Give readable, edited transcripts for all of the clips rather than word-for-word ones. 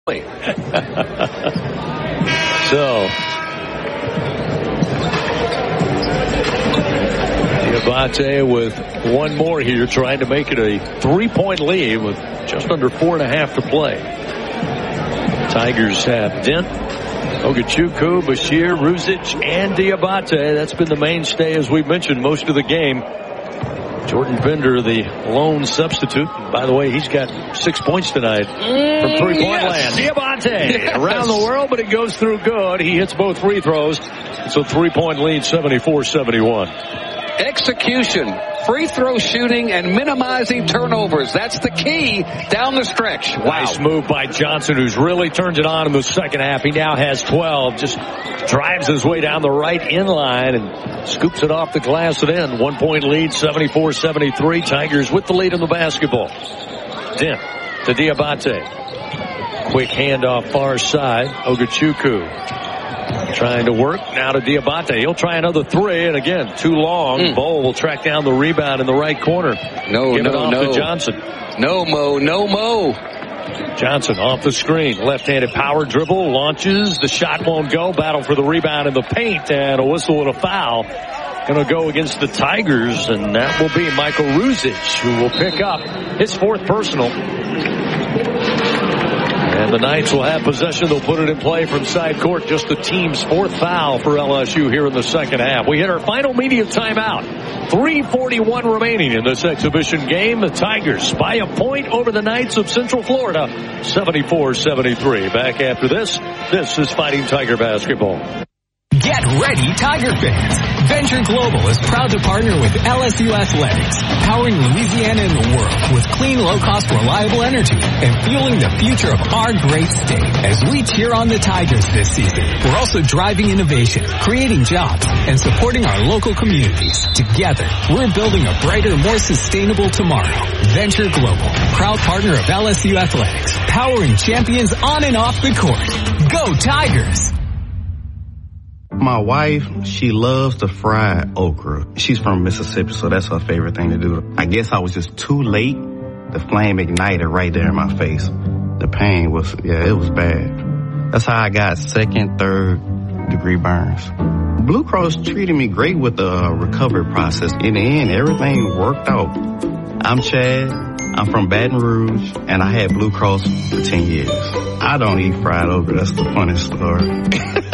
So Diabate with one more here, trying to make it a 3-point lead with just under 4.5 to play. Tigers have Dent, Ogochukwu, Bashir, Ruzic, and Diabate. That's been the mainstay, as we mentioned, most of the game. Jordan Bender, the lone substitute. By the way, he's got 6 points tonight from three-point land. Diabate around the world, but it goes through good. He hits both free throws. So 3-point lead, 74-71. Execution, free throw shooting, and minimizing turnovers. That's the key down the stretch. Wow. Nice move by Johnson, who's really turned it on in the second half. He now has 12. Just drives his way down the right inline and scoops it off the glass and in. 1-point lead, 74-73. Tigers with the lead in the basketball. Dent to Diabate. Quick handoff far side. Ogochukwu trying to work now to Diabate. He'll try another three, and again, too long. Bowl will track down the rebound in the right corner. Give it off to Johnson. No, Mo. Johnson off the screen. Left-handed power dribble. Launches. The shot won't go. Battle for the rebound in the paint, and a whistle and a foul. Going to go against the Tigers, and that will be Michael Ruzic, who will pick up his fourth personal. And the Knights will have possession. They'll put it in play from side court. Just the team's fourth foul for LSU here in the second half. We hit our final media timeout. 3:41 remaining in this exhibition game. The Tigers by a point over the Knights of Central Florida, 74-73. Back after this. This is Fighting Tiger basketball. Get ready, Tiger fans. Venture Global is proud to partner with LSU Athletics, powering Louisiana and the world with clean, low-cost, reliable energy and fueling the future of our great state. As we cheer on the Tigers this season, we're also driving innovation, creating jobs, and supporting our local communities. Together, we're building a brighter, more sustainable tomorrow. Venture Global, proud partner of LSU Athletics, powering champions on and off the court. Go Tigers! My wife, she loves to fry okra. She's from Mississippi, so that's her favorite thing to do. I guess I was just too late. The flame ignited right there in my face. The pain was, it was bad. That's how I got second, third degree burns. Blue Cross treated me great with the recovery process. In the end, everything worked out. I'm Chad. I'm from Baton Rouge, and I had Blue Cross for 10 years. I don't eat fried okra. That's the funniest story.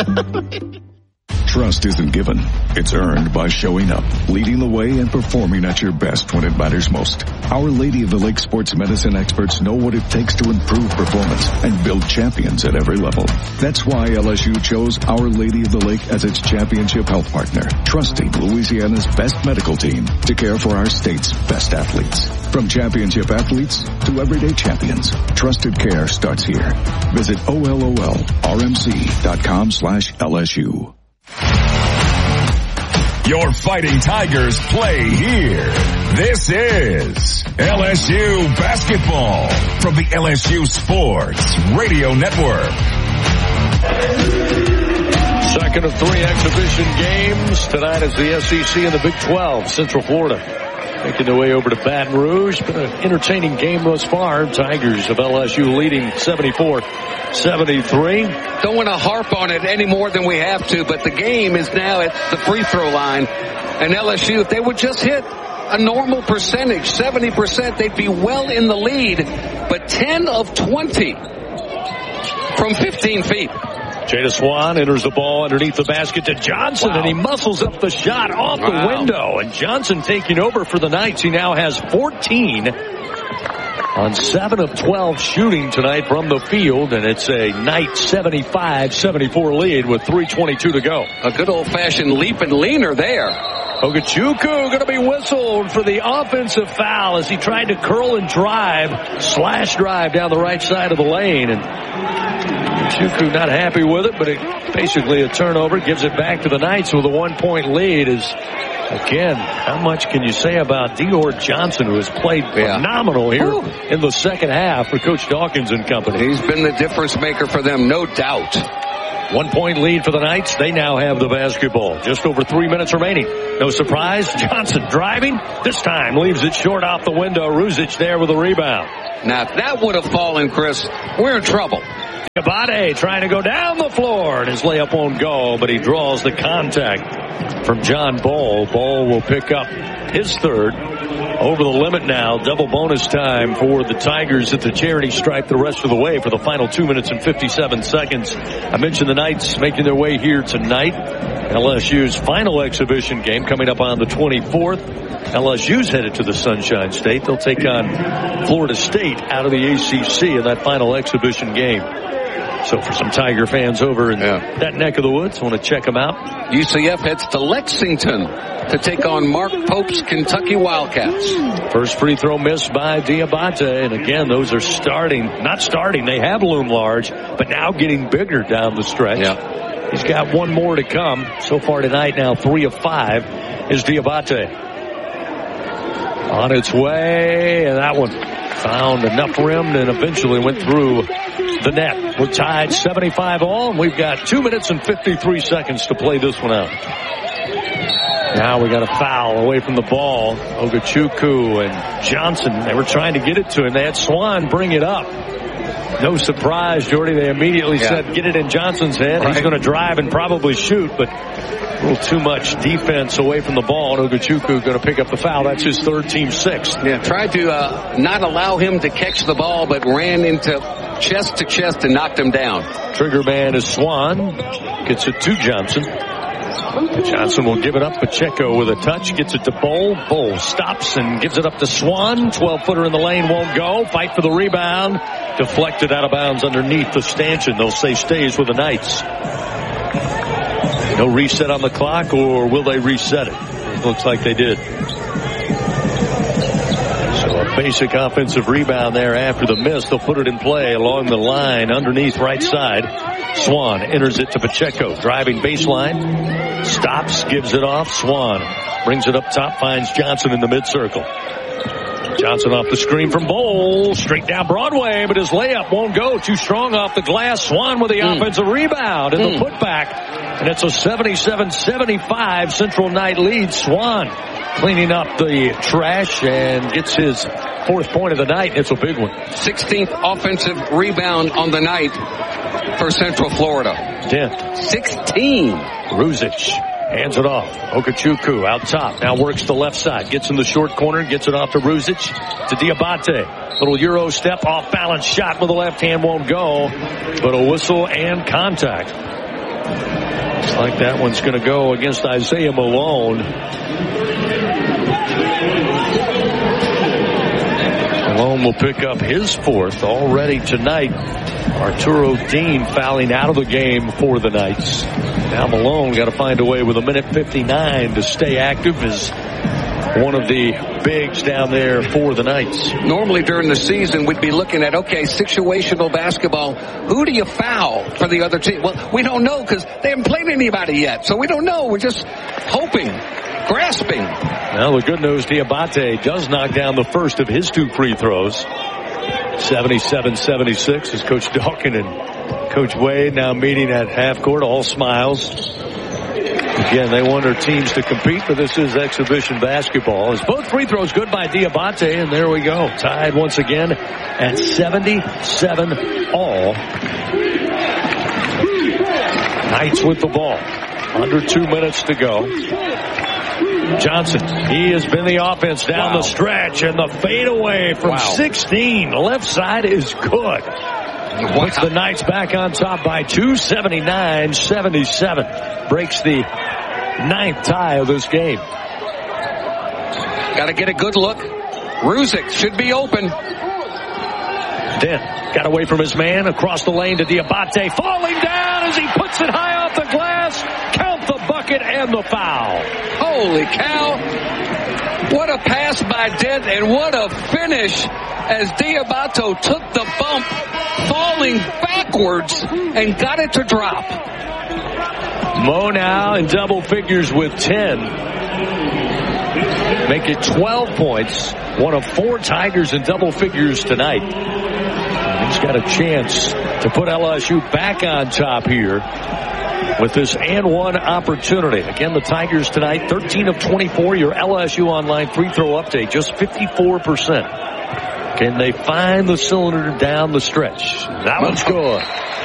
Trust isn't given. It's earned by showing up, leading the way, and performing at your best when it matters most. Our Lady of the Lake sports medicine experts know what it takes to improve performance and build champions at every level. That's why LSU chose Our Lady of the Lake as its championship health partner, trusting Louisiana's best medical team to care for our state's best athletes. From championship athletes to everyday champions, trusted care starts here. Visit OLOLRMC.com/LSU. Your Fighting Tigers play here. This is LSU basketball from the LSU Sports Radio Network. Second of three exhibition games. Tonight is the SEC and the Big 12. Central Florida making their way over to Baton Rouge. Been an entertaining game thus far. Tigers of LSU leading 74-73. Don't want to harp on it any more than we have to, but the game is now at the free throw line. And LSU, if they would just hit a normal percentage, 70%, they'd be well in the lead. But 10 of 20 from 15 feet. Jada Swan enters the ball underneath the basket to Johnson, and he muscles up the shot off the window. And Johnson taking over for the Knights. He now has 14 on 7 of 12 shooting tonight from the field, and it's a Knights 75-74 lead with 3:22 to go. A good old-fashioned leap and leaner there. Ogochukwu going to be whistled for the offensive foul as he tried to curl and drive, slash drive down the right side of the lane. And Ogochukwu not happy with it, but it basically a turnover, gives it back to the Knights with a 1-point lead. Is again, how much can you say about Dior Johnson, who has played phenomenal here in the second half for Coach Dawkins and company? He's been the difference maker for them, no doubt. 1-point lead for the Knights. They now have the basketball. Just over 3 minutes remaining. No surprise. Johnson driving. This time leaves it short off the window. Ruzic there with a rebound. Now, if that would have fallen, Chris, we're in trouble. Diabate trying to go down the floor, and his layup won't go, but he draws the contact from John Ball. Ball will pick up his third. Over the limit now. Double bonus time for the Tigers at the charity stripe the rest of the way for the final 2 minutes and 57 seconds. I mentioned the Knights making their way here tonight. LSU's final exhibition game coming up on the 24th. LSU's headed to the Sunshine State. They'll take on Florida State out of the ACC in that final exhibition game. So for some Tiger fans over in that neck of the woods, want to check them out. UCF heads to Lexington to take on Mark Pope's Kentucky Wildcats. First free throw missed by Diabate. And again, those are not starting. They have loomed large, but now getting bigger down the stretch. Yeah. He's got one more to come. So far tonight now 3 of 5 is Diabate. On its way, and that one found enough rim and eventually went through the net. We're tied 75 all, and we've got 2 minutes and 53 seconds to play this one out. Now we got a foul away from the ball. Ogechukwu and Johnson, they were trying to get it to him. They had Swan bring it up. No surprise, Jordy. They immediately said, get it in Johnson's head. Right. He's going to drive and probably shoot, but a little too much defense away from the ball. And Ogechukwu going to pick up the foul. That's his third, team sixth. Yeah, tried to not allow him to catch the ball, but ran into chest to chest and knocked him down. Trigger man is Swan. Gets it to Johnson. Johnson will give it up. Pacheco with a touch. Gets it to Bowl. Bowl stops and gives it up to Swan. 12-footer in the lane won't go. Fight for the rebound. Deflected out of bounds underneath the stanchion. They'll say stays with the Knights. No reset on the clock, or will they reset it? It looks like they did. So a basic offensive rebound there after the miss. They'll put it in play along the line underneath right side. Swan enters it to Pacheco. Driving baseline. Stops, gives it off. Swan brings it up top, finds Johnson in the mid-circle. Johnson off the screen from Bowl. Straight down Broadway, but his layup won't go. Too strong off the glass. Swan with the offensive rebound and the putback. And it's a 77-75 Central Knight lead. Swan cleaning up the trash and gets his fourth point of the night. It's a big one. 16th offensive rebound on the night for Central Florida. 10th. 16. Ruzic hands it off. Ogechukwu out top. Now works the left side. Gets in the short corner. Gets it off to Ruzic. To Diabate. Little Euro step. Off balance shot with the left hand won't go. But a whistle and contact. Looks like that one's going to go against Isaiah Malone. Malone will pick up his fourth already tonight. Arturo Dean fouling out of the game for the Knights. Now Malone got to find a way with 1:59 to stay active as one of the bigs down there for the Knights. Normally during the season we'd be looking at, okay, situational basketball. Who do you foul for the other team? Well, we don't know because they haven't played anybody yet. So we don't know. We're just hoping, grasping. Well, the good news, Diabate does knock down the first of his two free throws. 77-76 as Coach Dawkins and Coach Wade now meeting at half court, all smiles. Again, they want their teams to compete, but this is exhibition basketball. As both free throws good by Diabate, and there we go. Tied once again at 77 all. Knights with the ball. Under 2 minutes to go. Johnson, he has been the offense down the stretch, and the fadeaway from 16. The left side is good. Puts the Knights back on top by 279-77. Breaks the 9th tie of this game. Got to get a good look. Ruzic should be open. Then got away from his man across the lane to Diabate, falling down as he puts it high off the glass. Count the bucket and the foul. Holy cow. What a pass by Dent, and what a finish as Diabate took the bump, falling backwards, and got it to drop. Mo now in double figures with 10. Make it 12 points. One of 4 Tigers in double figures tonight. He's got a chance to put LSU back on top here with this and one opportunity. Again, the Tigers tonight, 13 of 24. Your LSU online free throw update, just 54%. Can they find the cylinder down the stretch? That one's good.